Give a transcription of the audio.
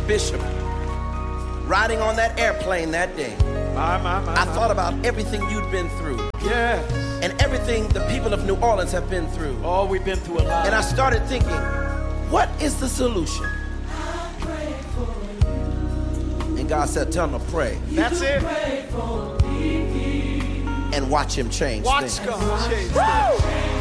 Bishop, riding on that airplane that day, I thought about everything you'd been through. Yes. And everything the people of New Orleans have been through. Oh, we've been through a lot. And I started thinking, what is the solution? And God said, tell him to pray. That's it. And watch him change Watch things. God change things.